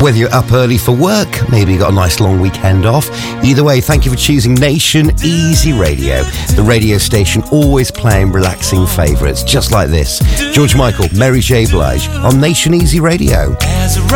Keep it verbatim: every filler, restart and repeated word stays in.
whether you're up early for work, maybe you got a nice long weekend off. Either way, thank you for choosing Nation Easy Radio, the radio station always playing relaxing favourites just like this. George Michael, Mary J. Blige on Nation Easy Radio. As a